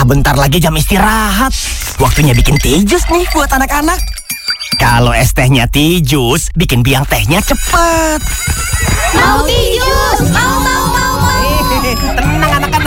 Bentar lagi jam istirahat. Waktunya bikin teh jus nih buat anak-anak. Kalau es tehnya teh jus, bikin biang tehnya cepet.